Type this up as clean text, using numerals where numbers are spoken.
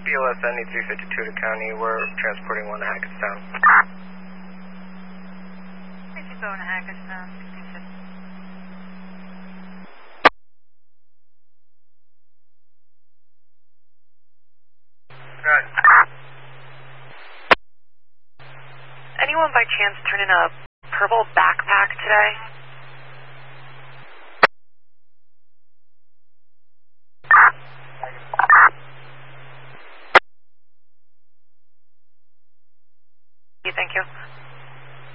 BLS NE352 to County, we're transporting one to Hackettstown. 350 to Hackettstown, 1650. Good. Anyone by chance turning a purple backpack today?